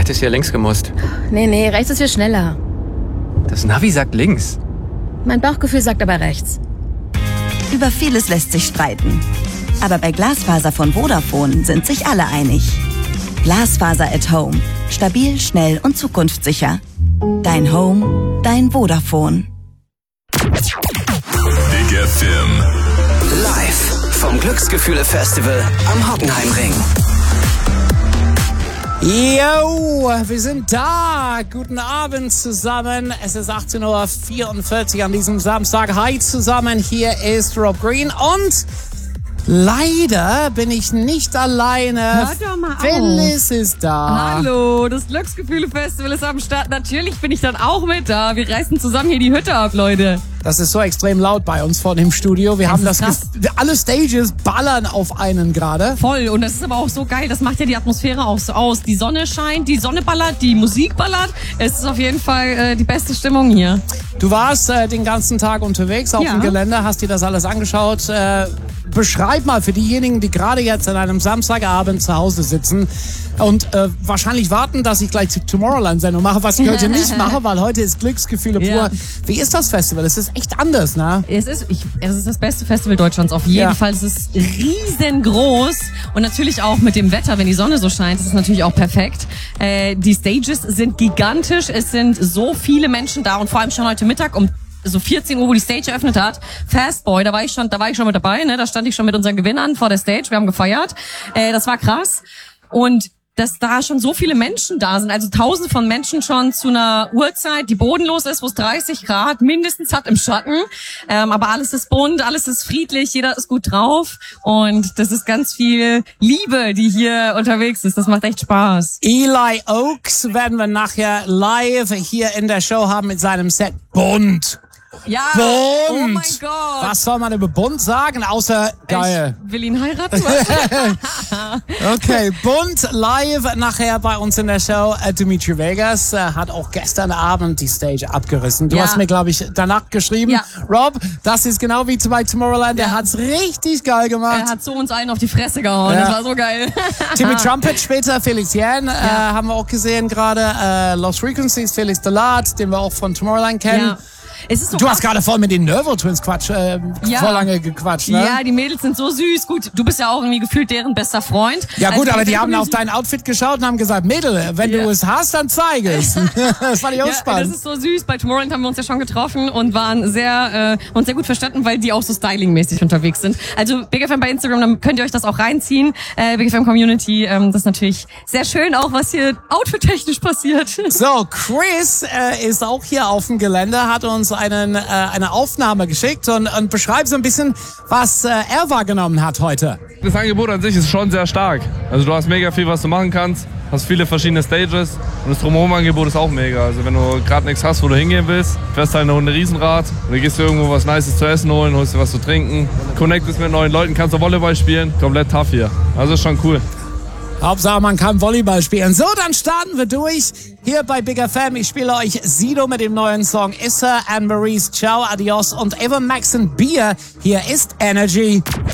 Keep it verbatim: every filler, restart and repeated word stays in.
hättest hier links gemusst. Nee, nee, rechts ist viel schneller. Das Navi sagt links. Mein Bauchgefühl sagt aber rechts. Über vieles lässt sich streiten. Aber bei Glasfaser von Vodafone sind sich alle einig. Glasfaser at Home. Stabil, schnell und zukunftssicher. Dein Home, dein Vodafone. Big F M. Live vom Glücksgefühle-Festival am Hockenheimring. Yo, wir sind da. Guten Abend zusammen. Es ist achtzehn Uhr vierundvierzig an diesem Samstag. Hi zusammen, hier ist Rob Green und leider bin ich nicht alleine. Hört doch mal auf. Phyllis ist da. Hallo, das Glücksgefühle-Festival ist am Start. Natürlich bin ich dann auch mit da. Wir reißen zusammen hier die Hütte ab, Leute. Das ist so extrem laut bei uns vor dem Studio. Wir Das haben ist das, ges- alle Stages ballern auf einen gerade. Voll. Und das ist aber auch so geil. Das macht ja die Atmosphäre auch so aus. Die Sonne scheint, die Sonne ballert, die Musik ballert. Es ist auf jeden Fall äh, die beste Stimmung hier. Du warst äh, den ganzen Tag unterwegs auf Ja. dem Gelände, hast dir das alles angeschaut. Äh, beschreib mal für diejenigen, die gerade jetzt an einem Samstagabend zu Hause sitzen und äh, wahrscheinlich warten, dass ich gleich die Tomorrowland-Sendung mache, was ich heute nicht mache, weil heute ist Glücksgefühle pur. Ja. Wie ist das Festival? Es ist echt anders, ne? Es ist, ich, es ist das beste Festival Deutschlands auf jeden Ja. Fall. Es ist riesengroß und natürlich auch mit dem Wetter, wenn die Sonne so scheint, ist es natürlich auch perfekt. Äh, die Stages sind gigantisch. Es sind so viele Menschen da und vor allem schon heute Mittag um so vierzehn Uhr, wo die Stage eröffnet hat. Fastboy, da war ich schon, da war ich schon mit dabei, ne? Da stand ich schon mit unseren Gewinnern vor der Stage. Wir haben gefeiert. Äh, das war krass. Und dass da schon so viele Menschen da sind, also tausende von Menschen schon zu einer Uhrzeit, die bodenlos ist, wo es dreißig Grad mindestens hat im Schatten. Ähm, aber alles ist bunt, alles ist friedlich, jeder ist gut drauf. Und das ist ganz viel Liebe, die hier unterwegs ist. Das macht echt Spaß. Eli Oaks werden wir nachher live hier in der Show haben mit seinem Set Bunt. Ja, Bunt! oh mein Gott. Was soll man über Bunt sagen, außer geil? Ich will ihn heiraten. Okay, Bunt live nachher bei uns in der Show. Äh, Dimitri Vegas äh, hat auch gestern Abend die Stage abgerissen. Du Ja. hast mir, glaube ich, danach geschrieben, Ja. Rob, das ist genau wie bei Tomorrowland. Der Ja. hat's richtig geil gemacht. Er hat so uns allen auf die Fresse gehauen. Ja. Das war so geil. Timmy Trumpet, später Felicien, äh, haben wir auch gesehen gerade. Äh, Lost Frequencies, Felix Delat, den wir auch von Tomorrowland kennen. Ja. Es ist so Du hast krass. gerade voll mit den Nervo Twins Quatsch, äh, Ja. voll lange gequatscht, ne? Ja, die Mädels sind so süß. Gut, du bist ja auch irgendwie gefühlt deren bester Freund. Ja gut, Also, aber die wenn haben du- auf dein Outfit geschaut und haben gesagt, Mädel, wenn Ja. du es hast, dann zeig es. Das fand ich auch Ja, spannend. das ist so süß. Bei Tomorrowland haben wir uns ja schon getroffen und waren sehr, äh, uns sehr gut verstanden, weil die auch so stylingmäßig unterwegs sind. Also Big F M bei Instagram, dann könnt ihr euch das auch reinziehen. Äh, Big F M Community, ähm, das ist natürlich sehr schön, auch was hier outfit-technisch passiert. So, Chris äh, ist auch hier auf dem Gelände, hat uns einen, äh, eine Aufnahme geschickt und, und beschreibt so ein bisschen, was äh, er wahrgenommen hat heute. Das Angebot an sich ist schon sehr stark. Also du hast mega viel, was du machen kannst, hast viele verschiedene Stages und das Drumherum-Angebot ist auch mega. Also wenn du gerade nichts hast, wo du hingehen willst, fährst halt eine Runde Riesenrad und dann gehst du irgendwo was Nices zu essen holen, holst dir was zu trinken, connectest mit neuen Leuten, kannst du Volleyball spielen, komplett tough hier. Also ist schon cool. Hauptsache, man kann Volleyball spielen. So, dann starten wir durch. Hier bei Big F M. Ich spiele euch Sido mit dem neuen Song Issa, Anne-Marie's Ciao, Adios und Eva Max and Beer. Hier ist Energy.